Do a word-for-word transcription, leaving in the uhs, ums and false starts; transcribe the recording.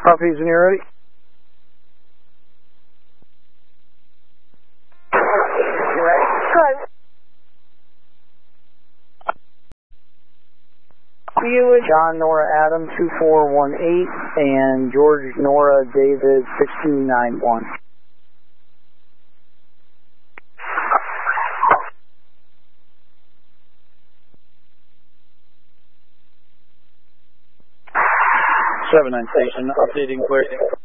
Puppies, when you're ready. John Nora Adam two four one eight and George Nora David six two nine one. seven nine station, updating clear.